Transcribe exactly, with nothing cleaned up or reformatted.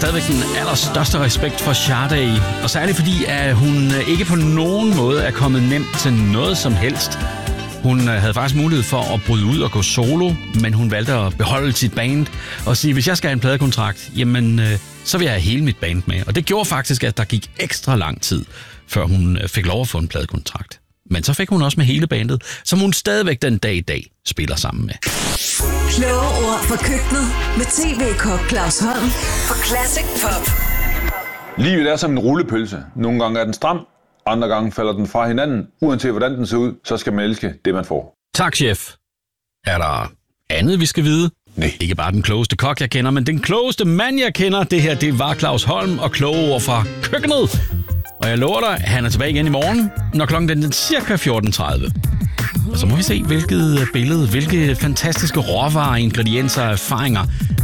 stadigvæk den allerstørste respekt for Sade, og særligt fordi, at hun ikke på nogen måde er kommet nemt til noget som helst. Hun havde faktisk mulighed for at bryde ud og gå solo, men hun valgte at beholde sit band og sige, hvis jeg skal have en pladekontrakt, jamen så vil jeg have hele mit band med. Og det gjorde faktisk, at der gik ekstra lang tid, før hun fik lov at få en pladekontrakt. Men så fik hun også med hele bandet, som hun stadigvæk den dag i dag spiller sammen med. Kloge ord fra køkkenet med T V-kok Claus Holm på Classic Pop. Livet er som en rullepølse. Nogle gange er den stram, andre gange falder den fra hinanden. Uanset hvordan den ser ud, så skal man elske det, man får. Tak, chef. Er der andet, vi skal vide? Nej. Ikke bare den klogeste kok, jeg kender, men den klogeste mand, jeg kender. Det her, det var Claus Holm og kloge ord fra køkkenet. Og jeg lover dig, han er tilbage igen i morgen, når klokken den er cirka fjorten tredive. Og så må vi se, hvilket billede, hvilke fantastiske råvarer, ingredienser og erfaringer